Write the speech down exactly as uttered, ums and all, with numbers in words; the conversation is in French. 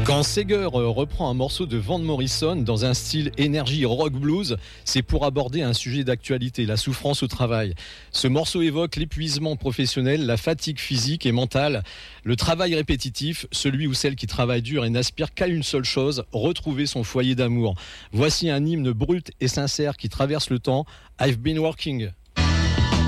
Quand Seger reprend un morceau de Van Morrison dans un style énergie rock blues, c'est pour aborder un sujet d'actualité, la souffrance au travail. Ce morceau évoque l'épuisement professionnel, la fatigue physique et mentale, le travail répétitif, celui ou celle qui travaille dur et n'aspire qu'à une seule chose, retrouver son foyer d'amour. Voici un hymne brut et sincère qui traverse le temps, I've been working.